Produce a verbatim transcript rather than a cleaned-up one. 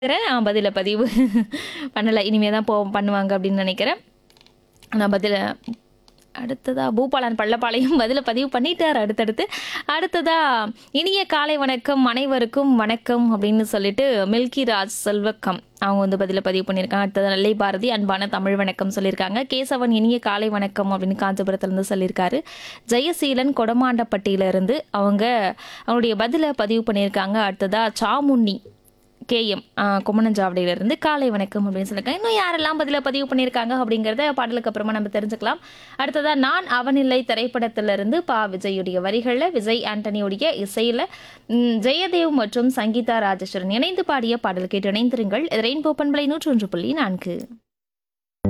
நான் பதில பதிவு பண்ணல. இனிமே தான் போ பண்ணுவாங்க அப்படின்னு நினைக்கிறேன். நான் பதில அடுத்ததா பூபாலன் பள்ளப்பாளையம் பதில பதிவு பண்ணிட்டார் அடுத்தடுத்து. அடுத்ததா இனிய காலை வணக்கம் அனைவருக்கும் வணக்கம் அப்படின்னு சொல்லிட்டு மில்கி ராஜ் செல்வக்கம் அவங்க வந்து பதில பதிவு பண்ணியிருக்காங்க. அடுத்தது நல்லை பாரதி அன்பான தமிழ் வணக்கம் சொல்லியிருக்காங்க. கேசவன் இனிய காலை வணக்கம் அப்படின்னு காஞ்சிபுரத்துலேருந்து சொல்லியிருக்காரு. ஜெயசீலன் கொடமாண்டப்பட்டியிலிருந்து அவங்க அவங்களுடைய பதில பதிவு பண்ணியிருக்காங்க. அடுத்ததா சாமுண்ணி கேஎம் கும்மனஞ்சாவடியிலிருந்து காலை வணக்கம் அப்படின்னு சொல்லியிருக்காங்க. இன்னும் யாரெல்லாம் பதில பதிவு பண்ணியிருக்காங்க அப்படிங்கிறத பாடலுக்கு அப்புறமா நம்ம தெரிஞ்சுக்கலாம். அடுத்ததா நான் அவனில்லை திரைப்படத்திலிருந்து பா விஜயுடைய வரிகளில் விஜய் ஆண்டனியுடைய இசையில் ஜெயதேவ் மற்றும் சங்கீதா ராஜேஸ்வரன் இணைந்து பாடிய பாடல் கேட்டு இணைந்திருங்கள். ரெயின்போ பண்பலை நூற்றி ஒன்று புள்ளி நான்கு.